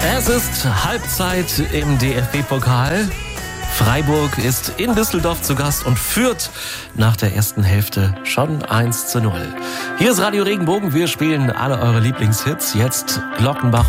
Es ist Halbzeit im DFB-Pokal. Freiburg ist in Düsseldorf zu Gast und führt nach der ersten Hälfte schon 1:0. Hier ist Radio Regenbogen. Wir spielen alle eure Lieblingshits. Jetzt Glockenbach